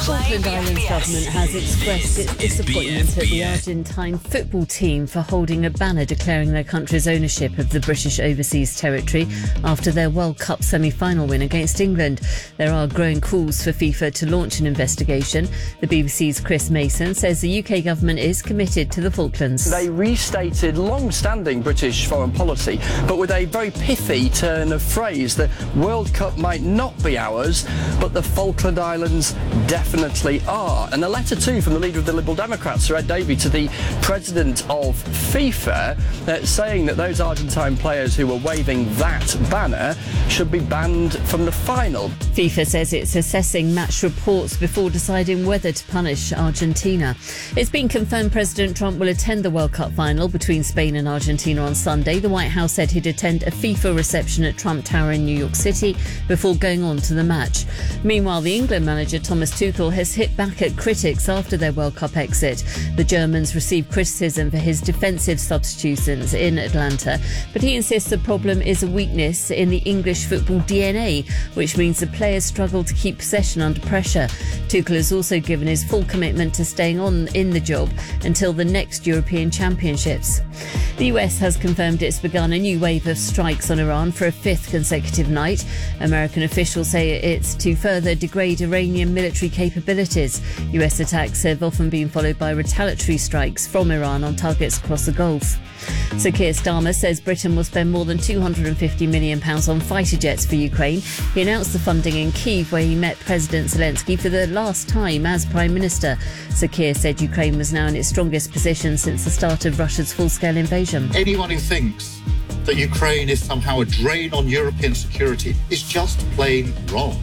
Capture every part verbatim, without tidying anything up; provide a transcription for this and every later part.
Falkland Islands government has expressed its disappointment at the Argentine football team for holding a banner declaring their country's ownership of the British overseas territory after their World Cup semi-final win against England. There are growing calls for FIFA to launch an investigation. The B B C's Chris Mason says the U K government is committed to the Falklands. They restated long-standing British foreign policy, but with a very pithy turn of phrase. The World Cup might not be ours, but the Falkland Islands definitely are. And a letter too from the leader of the Liberal Democrats, Sir Ed Davey, to the president of FIFA, uh, saying that those Argentine players who were waving that banner should be banned from the final. FIFA says it's assessing match reports before deciding whether to punish Argentina. It's been confirmed President Trump will attend the World Cup final between Spain and Argentina on Sunday. The White House said he'd attend a FIFA reception at Trump Tower in New York City before going on to the match. Meanwhile, the England manager Thomas Tuchel has hit back at critics after their World Cup exit. The Germans received criticism for his defensive substitutions in Atlanta, but he insists the problem is a weakness in the English football D N A, which means the players struggle to keep possession under pressure. Tuchel has also given his full commitment to staying on in the job until the next European Championships. The U S has confirmed it's begun a new wave of strikes on Iran for a fifth consecutive night. American officials say it's to further degrade Iranian military capabilities. U S attacks have often been followed by retaliatory strikes from Iran on targets across the Gulf. Sir Keir Starmer says Britain will spend more than two hundred fifty million pounds on fighter jets for Ukraine. He announced the funding in Kyiv, where he met President Zelensky for the last time as Prime Minister. Sir Keir said Ukraine was now in its strongest position since the start of Russia's full-scale invasion. Anyone who thinks that Ukraine is somehow a drain on European security is just plain wrong.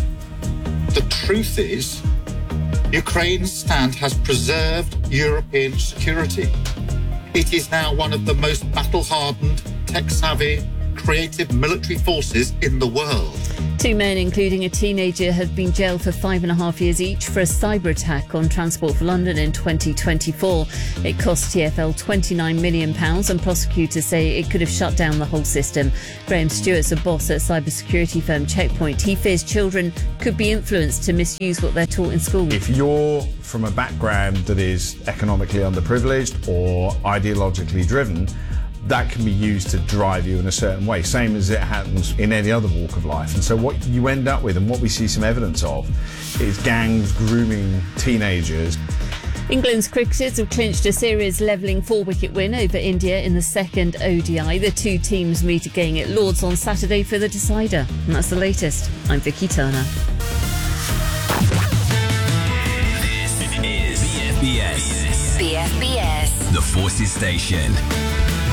The truth is, Ukraine's stand has preserved European security. It is now one of the most battle-hardened, tech-savvy, creative military forces in the world. Two men, including a teenager, have been jailed for five and a half years each for a cyber attack on Transport for London in twenty twenty-four. It cost T F L twenty-nine million pounds, and prosecutors say it could have shut down the whole system. Graham Stewart's a boss at cybersecurity firm Checkpoint. He fears children could be influenced to misuse what they're taught in school. If you're from a background that is economically underprivileged or ideologically driven, that can be used to drive you in a certain way, same as it happens in any other walk of life. And so what you end up with, and what we see some evidence of, is gangs grooming teenagers. England's cricketers have clinched a series levelling four-wicket win over India in the second O D I. The two teams meet again at Lords on Saturday for the decider. And that's the latest. I'm Vicky Turner. This is B F B S. B F B S. The Forces Station.